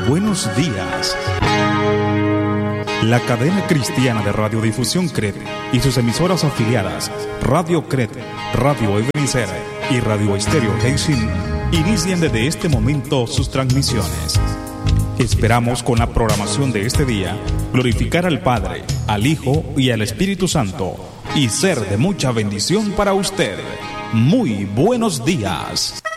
buenos días. La cadena cristiana de radiodifusión CRET y sus emisoras afiliadas, Radio CRET, Radio Ebenezer y Radio Estéreo Hexin, inician desde este momento sus transmisiones. Esperamos con la programación de este día glorificar al Padre, al Hijo y al Espíritu Santo y ser de mucha bendición para usted. Muy buenos días.